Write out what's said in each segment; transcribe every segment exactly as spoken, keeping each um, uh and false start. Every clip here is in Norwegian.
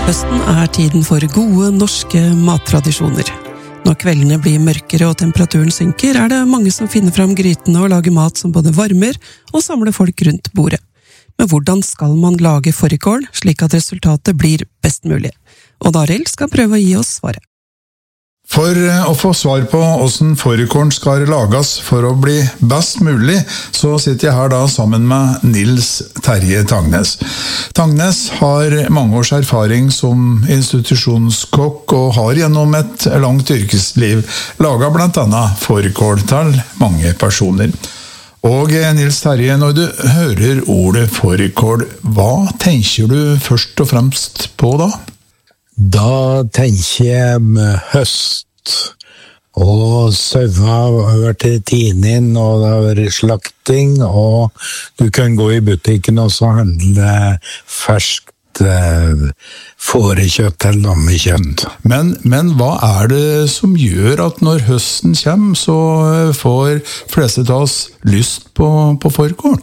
Høsten er tiden for gode norske mattradisjoner. Når kveldene blir mørkere og temperaturen synker, er det mange som finner fram grytene og lager mat som både varmer og samler folk rundt bordet. Men hvordan skal man lage fårikål slik at resultatet blir best mulig? Og Daril skal prøve å gi oss svaret. For å få svar på hvordan fårikålen skal lages for å bli best mulig, så sitter jeg her da sammen med Nils Terje Tangnes. Tangnes har mange års erfaring som institusjonskokk og har gjennom et langt yrkesliv laget blant annet fårikål til mange personer. Og Nils Terje, når du hører ordet fårikål, hva tenker du først og fremst på da? Da tenker jeg med høst, og sauene har vært tine inn, og det har vært slakting, og du kan gå i butikken og så handle ferskt eh, fårekjøtt eller lammekjøtt. Men, men hva er det som gjør at når høsten kommer, så får fleste av oss lyst på, på fårikål?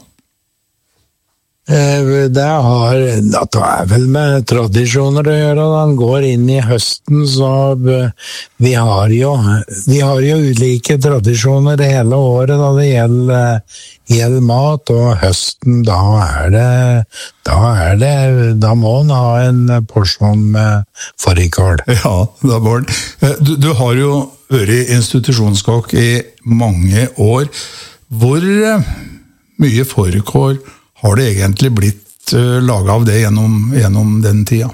Det har, det er vel med tradisjoner å gjøre. Den går inn i høsten, så vi har jo, vi har jo ulike tradisjoner hele året da det gjelder, gjelder mat, og høsten, da er det, da er det, da må man ha en porsjon med fårikål. Ja, da var det. Du, du har jo vært institusjonskokk i mange år. Hvor mye fårikål har det egentlig blitt uh, laget av det gjennom, gjennom den tida?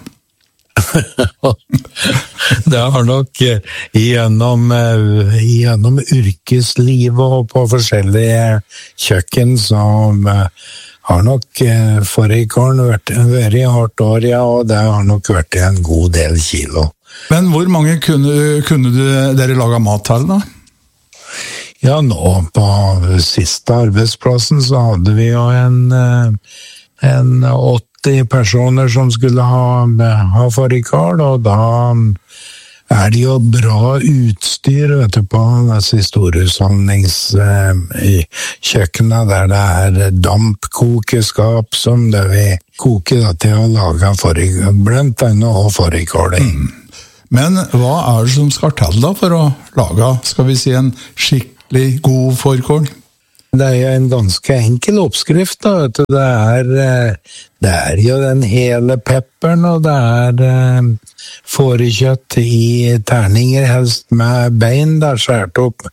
Det har nok uh, gjennom, uh, gjennom yrkeslivet og på forskjellige kjøkken som uh, har nok uh, fårikålen vært, vært i hardt år, ja, og det har nok vært en god del kilo. Men hvor mange kunne, kunne du, dere lage mat til da? Ja, nå på siste arbeidsplassen så hadde vi jo en, en åtti personer som skulle ha, ha fårikål, og da er det jo bra utstyr vet du, på disse store husholdningskjøkkenene, der det er dampkokeskap som det vi koker da, til å lage fårikål, blant annet og fårikål i. Mm. Men hva er det som skal til da for å lage, skal vi si, en skikkelig god fårikål? Det er jo en ganske enkel oppskrift da, vet du. Det er, det er jo den hele pepperen, og det er fårekjøtt i terninger, helst med bein der skjært opp,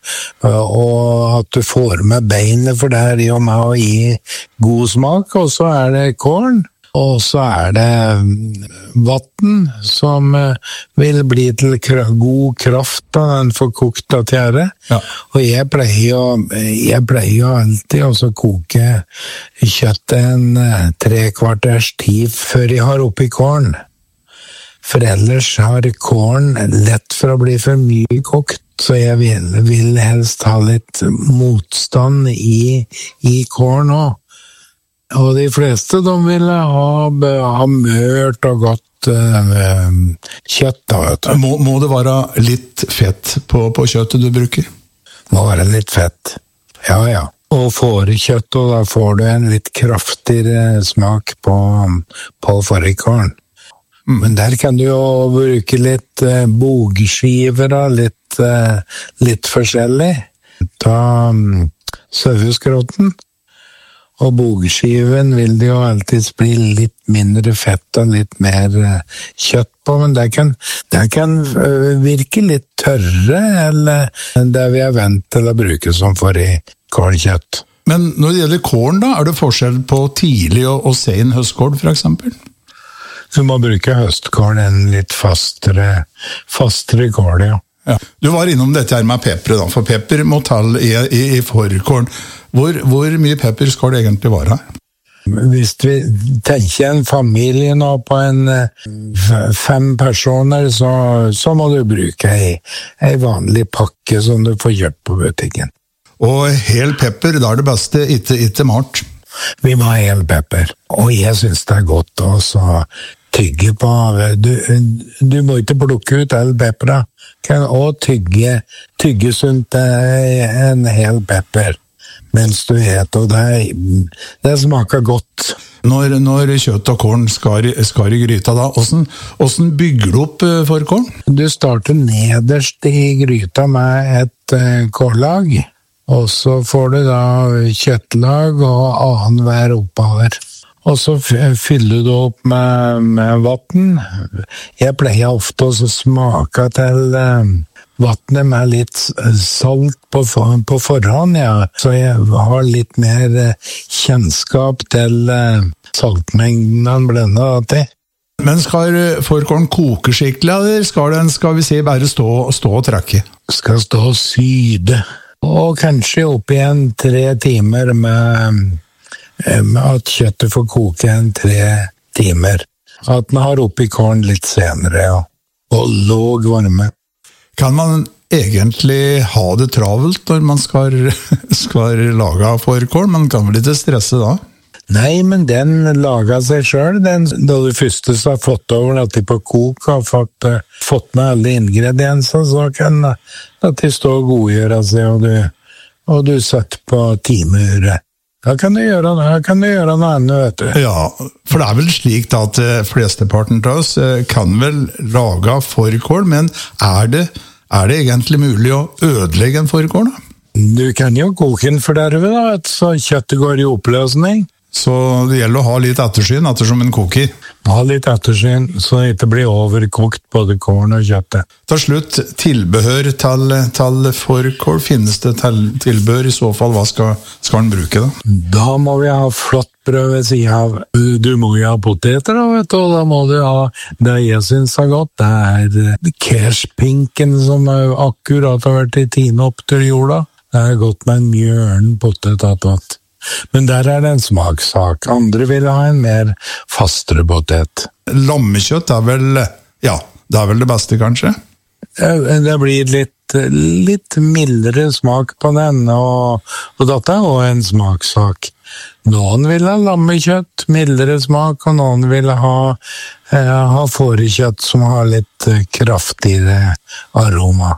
og at du får med beinet, for det er jo med å gi god smak, og så er det kål. Og så er det vatten som vil bli til god kraft da den får kokt av tjære. Ja. Og jeg pleier jo, jeg pleier jo alltid å koke kjøttet en tre kvarters tid før jeg har oppi kålen. For ellers har kålen lett for å bli for mye kokt, så jeg vil, vil helst ha litt motstand i, i kålen også. Og de fleste de ville ha, ha mørt og godt uh, kjøtt da, vet du. Må, må det være litt fett på, på kjøttet du bruker? Må være litt fett, ja ja. Og fårekjøtt, og da får du en litt kraftigere smak på, på fårikålen. Mm. Men der kan du jo bruke litt uh, bogskiver, da, litt, uh, litt forskjellig. Ta um, saueskrotten. Og bogskiven vil det jo alltid bli litt mindre fett og litt mer kjøtt på, men det kan, det kan virke litt tørre, eller det vi er vant til å bruke som fårikålkjøtt. Men når det gjelder kålen da, er det forskjell på tidlig og, og sen høstkål for eksempel? Så må bruke høstkål, en litt fastere, fastere kål, ja. Ja. Du var innom dette her med pepper da, for pepper må tall i, i, i fårikålen. Hvor, hvor mye pepper skal det egentlig være? Hvis vi tenker en familie nå på en fem personer, så, så må du bruke en vanlig pakke som du får kjøpt på butikken. Og hel pepper, da er det beste, ikke, ikke malt. Vi må ha hel pepper, og jeg synes det er godt også tygge på. Du, du må ikke plukke ut all peppera, kan også tygge, tygge sunt en hel pepper. Mens du heter, og det, det smaker godt. Når, når kjøtt og korn skal, skal i gryta da, hvordan, hvordan bygger du opp fårikålen? Du starter nederst i gryta med et uh, kållag, og så får du da kjøttlag og annenhver oppover. Og så fyller du opp med, med vatten. Jeg pleier ofte å smake til uh, vattnet med litt salt på, for, på forhånd, ja. Så jeg har litt mer kjennskap til uh, saltmengden han blender til. Men skal fårikålen koke skikkelig, eller skal den, skal vi si, bare stå, stå og trekke? Skal stå og syde. Og kanskje opp igjen tre timer med, med at kjøttet får koke en tre timer. At den har oppi kålen litt senere, ja. Og låg varme. Kan man egentlig ha det travelt når man skal, skal lage fårikål? Man kan vel ikke stresse da? Nei, men den lager seg selv. Den, da du første har fått over at de på kok har fått, uh, fått med alle ingredienser, så kan at de stå og godgjøre seg, og du, og du setter på timeuret. Da kan du gjøre, da kan du gjøre noe annet, vet du. Ja, for det er vel slik da at flesteparten av oss kan vel lage fårikål, men er det, er det egentlig mulig å ødelegge en fårikål da? Du kan jo koke den for derved da, så kjøttet går i oppløsning. Så det gjelder å ha litt ettersyn ettersom en koker. Ha litt ettersyn, så det ikke blir overkokt både kålen og kjøttet. Til slutt, tilbehør til, til fårikål. Finnes det til, tilbehør? I så fall, hva skal, skal en bruke da? Da må vi ha flott brød ved siden av. Du må jo ha poteter da, vet du, og da må du ha det jeg synes er godt. Det er kerspinken som er akkurat har vært i tine opp til jorda. Det er godt med en mjørn potet attåt. Men der er det en smakssak. Andre vil ha en mer fastere potet. Lammekjøtt er vel, ja, det er vel det beste kanskje? Det blir litt, litt mildere smak på den, og, og dette er også en smakssak. Noen vil ha lammekjøtt, mildere smak, og noen vil ha, eh, ha fårekjøtt som har litt kraftigere aroma.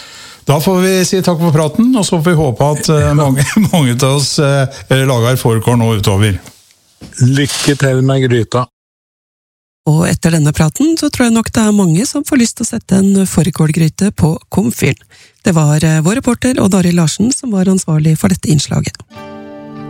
Da får vi si takk for praten, og så får vi håpe at uh, mange, mange av oss uh, lager fårikål nå utover. Lykke til med gryta. Og etter denne praten så tror jeg nok det er mange som får lyst til å sette en fårikålgryte på komfyren. Det var uh, vår reporter Odd Arild Larsen som var ansvarlig for dette innslaget.